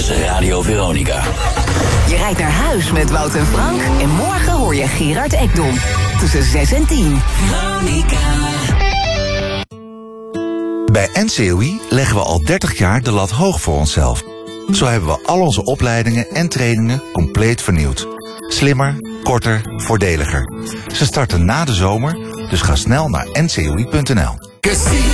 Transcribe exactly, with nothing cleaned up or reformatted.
is Radio Veronica. Je rijdt naar huis met Wout en Frank. En morgen hoor je Gerard Ekdom. Tussen zes en tien. Veronica. Bij N C O I leggen we al dertig jaar de lat hoog voor onszelf. Zo hebben we al onze opleidingen en trainingen compleet vernieuwd. Slimmer, korter, voordeliger. Ze starten na de zomer, dus ga snel naar n c o i punt n l.